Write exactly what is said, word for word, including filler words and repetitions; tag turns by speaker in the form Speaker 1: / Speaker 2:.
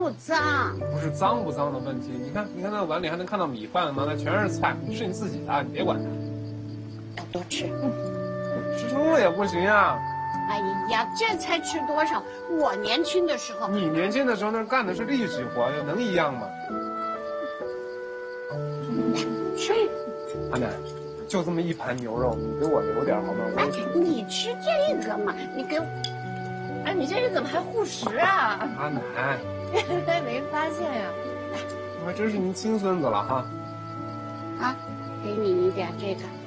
Speaker 1: 不脏，
Speaker 2: 不是脏不脏的问题。你看，你看那碗里还能看到米饭呢，那全是菜，你是你自己的，你别管它。
Speaker 1: 我多吃。
Speaker 2: 嗯，吃多了也不行呀。
Speaker 1: 哎呀，这才吃多少？我年轻的时候，
Speaker 2: 你年轻的时候那干的是力气活，能一样吗？
Speaker 1: 吃。
Speaker 2: 阿奶，就这么一盘牛肉，你给我留点好吗？
Speaker 1: 哎，你吃这个嘛，你给我。哎，你这人怎么还护食啊？
Speaker 2: 阿奶，
Speaker 1: 没发现呀？
Speaker 2: 我还真是您亲孙子了哈。
Speaker 1: 啊，给你一点这个。